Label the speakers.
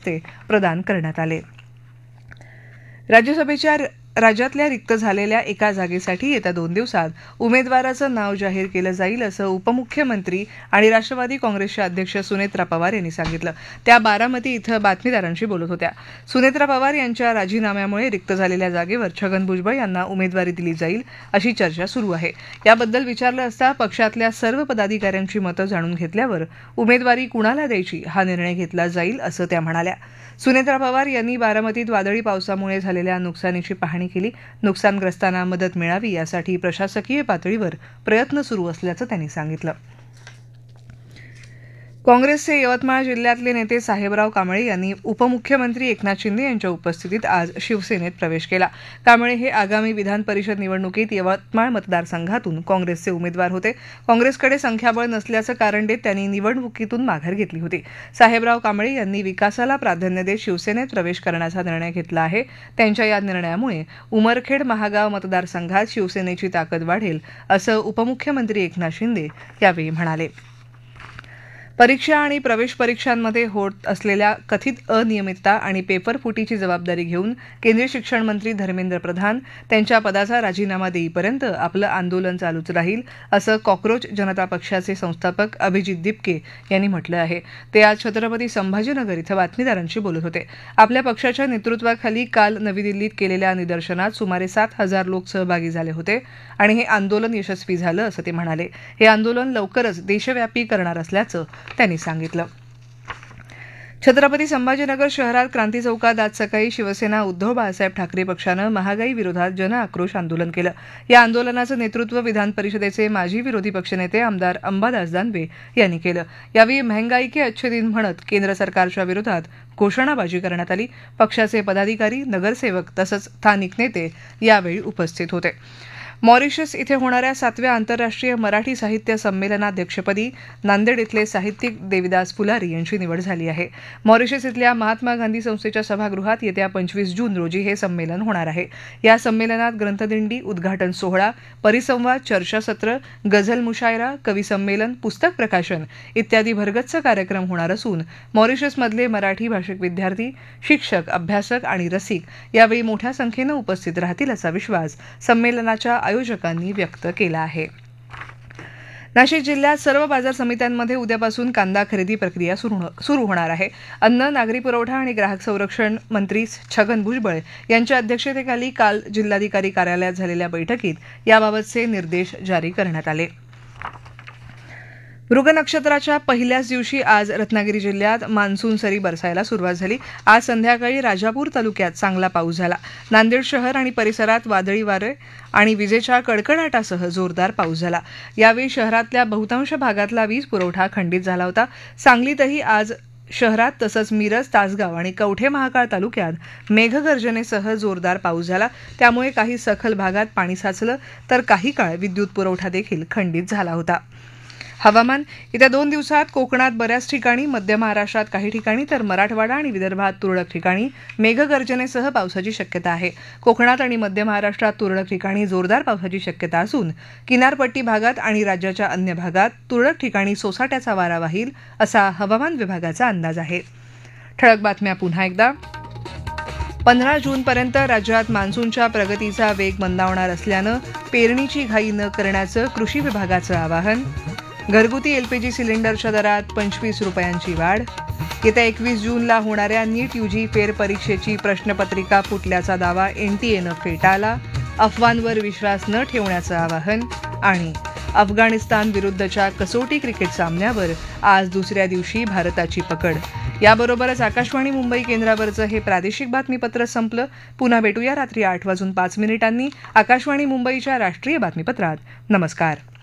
Speaker 1: हस्ते प्रदान करण्यात आले. राज्यसभेच्या राज्यातल्या रिक्त झालेल्या एका जागेसाठी येत्या 2 दिवसात उमेदवाराचं नाव जाहीर केलं जाईल असं उपमुख्यमंत्री आणि राष्ट्रवादी काँग्रेसच्या अध्यक्ष सुनेत्रा पवार यांनी सांगितलं. त्या बारामती इथं बातमीदारांशी बोलत होत्या. सुनेत्रा पवार यांच्या राजीनाम्यामुळे रिक्त झालेल्या जागेवर छगन भुजबळ यांना उमेदवारी दिली जाईल अशी चर्चा सुरू आहे. याबद्दल विचारलं असता पक्षातल्या सर्व पदाधिकाऱ्यांची मतं जाणून घेतल्यावर उमेदवारी कुणाला द्यायची हा निर्णय घेतला जाईल असं त्या म्हणाल्या. सुनेत्रा पवार यांनी बारामतीत वादळी पावसामुळे झालेल्या नुकसानीची पाहणी केली. नुकसानग्रस्तांना मदत मिळावी यासाठी प्रशासकीय पातळीवर प्रयत्न सुरू असल्याचं त्यांनी सांगितलं. काँग्रेसचे यवतमाळ जिल्ह्यातले नेते साहेबराव कांबळे यांनी उपमुख्यमंत्री एकनाथ शिंदे यांच्या उपस्थितीत आज शिवसेनेत प्रवेश केला. कांबळे हे आगामी विधान परिषद निवडणुकीत यवतमाळ मतदारसंघातून काँग्रेसचे उमेदवार होते. काँग्रेसकडे संख्याबळ नसल्याचं कारण देत त्यांनी निवडणुकीतून माघार घेतली होती. साहेबराव कांबळे यांनी विकासाला प्राधान्य देत शिवसेनेत प्रवेश करण्याचा निर्णय घेतला आहे. त्यांच्या या निर्णयामुळे उमरखेड महागाव मतदारसंघात शिवसेनेची ताकद वाढेल असं उपमुख्यमंत्री एकनाथ शिंदे यावेळी म्हणाले. परीक्षा आणि प्रवेश परीक्षांमध्ये होत असलेल्या कथित अनियमितता आणि पेपरफुटीची जबाबदारी घेऊन केंद्रीय शिक्षण मंत्री धर्मेंद्र प्रधान त्यांच्या पदाचा राजीनामा देईपर्यंत आपलं आंदोलन चालूच राहील असं कॉक्रोच जनता पक्षाचे संस्थापक अभिजित दिपके यांनी म्हटलं आहे. ते आज छत्रपती संभाजीनगर इथं बातमीदारांशी बोलत होते. आपल्या पक्षाच्या नेतृत्वाखाली काल नवी दिल्लीत केलेल्या निदर्शनात सुमारे 7,000 लोक सहभागी झाले होते आणि हे आंदोलन यशस्वी झालं असं ते म्हणाले. हे आंदोलन लवकरच देशव्यापी करणार असल्याचं त्यांनी सांगितलं. छत्रपती संभाजीनगर शहरात क्रांती चौकात आज सकाळी शिवसेना उद्धव बाळासाहेब ठाकरे पक्षानं महागाई विरोधात जनआक्रोश आंदोलन केलं. या आंदोलनाचं नेतृत्व विधान परिषदेचे माजी विरोधी पक्षनेते आमदार अंबादास दानवे यांनी केलं. यावेळी महंगाई के अच्छे दिन म्हणत केंद्र सरकारच्या विरोधात घोषणाबाजी करण्यात आली. पक्षाचे पदाधिकारी, नगरसेवक तसंच स्थानिक नेते यावेळी उपस्थित होते. मॉरिशस इथे होणाऱ्या 7व्या आंतरराष्ट्रीय मराठी साहित्य संमेलनाध्यक्षपदी नांदेड इथले साहित्यिक देविदास फुलारी यांची निवड झाली आहे. मॉरिशस इथल्या महात्मा गांधी संस्थेच्या सभागृहात येत्या 25 जून रोजी हे संमेलन होणार आहे. या संमेलनात ग्रंथदिंडी, उद्घाटन सोहळा, परिसंवाद, चर्चासत्र, गझल मुशायरा, कवी संमेलन, पुस्तक प्रकाशन इत्यादी भरगच्च कार्यक्रम होणार असून मॉरिशसमधले मराठी भाषिक विद्यार्थी, शिक्षक, अभ्यासक आणि रसिक यावेळी मोठ्या संख्येनं उपस्थित राहतील असा विश्वास संमेलनाच्या आयोजकांनी व्यक्त केला आहे. नाशिक जिल्ह्यात सर्व बाजार समित्यांमध्ये उद्यापासून कांदा खरेदी प्रक्रिया सुरू होणार आहे. अन्न, नागरी पुरवठा आणि ग्राहक संरक्षण मंत्री छगन भुजबळ यांच्या अध्यक्षतेखाली काल जिल्हाधिकारी कार्यालयात झालेल्या बैठकीत याबाबतचे निर्देश जारी करण्यात आले. मृग नक्षत्राच्या पहिल्याच दिवशी आज रत्नागिरी जिल्ह्यात मान्सून सरी बरसायला सुरुवात झाली. आज संध्याकाळी राजापूर तालुक्यात चांगला पाऊस झाला. नांदेड शहर आणि परिसरात वादळी वारे आणि विजेच्या कडकडाटासह जोरदार पाऊस झाला. यावेळी शहरातल्या बहुतांश भागातला वीज पुरवठा खंडित झाला होता. सांगलीतही आज शहरात तसंच मिरज, तासगाव आणि कवठे महाकाळ तालुक्यात मेघगर्जनेसह जोरदार पाऊस झाला. त्यामुळे काही सखल भागात पाणी साचलं तर काही काळ विद्युत पुरवठा देखील खंडित झाला होता. हवामान. येत्या 2 दिवसात कोकणात बऱ्याच ठिकाणी, मध्य महाराष्ट्रात काही ठिकाणी तर मराठवाडा आणि विदर्भात तुरळक ठिकाणी मेघगर्जनेसह पावसाची शक्यता आहे. कोकणात आणि मध्य महाराष्ट्रात तुरळक ठिकाणी जोरदार पावसाची शक्यता असून किनारपट्टी भागात आणि राज्याच्या अन्य भागात तुरळक ठिकाणी सोसाट्याचा वारा वाहील असा हवामान विभागाचा अंदाज आहे. ठळक बातम्या पुन्हा एकदा. 15 जूनपर्यंत राज्यात मान्सूनच्या प्रगतीचा वेग मंदावणार असल्यानं पेरणीची घाई न करण्याचं कृषी विभागाचं आवाहन. घरगुती एलपीजी सिलेंडरच्या दरात 25 रुपयांची वाढ. येत्या 21 जूनला होणाऱ्या नीट यूजी फेरपरीक्षेची प्रश्नपत्रिका फुटल्याचा दावा एनटीएनं फेटाळला. अफवांवर विश्वास न ठेवण्याचं आवाहन. आणि अफगाणिस्तान विरुद्धच्या कसोटी क्रिकेट सामन्यावर आज दुसऱ्या दिवशी भारताची पकड. याबरोबरच आकाशवाणी मुंबई केंद्रावरचं हे प्रादेशिक बातमीपत्र संपलं. पुन्हा भेटूया रात्री 8:05 आकाशवाणी मुंबईच्या राष्ट्रीय बातमीपत्रात. नमस्कार.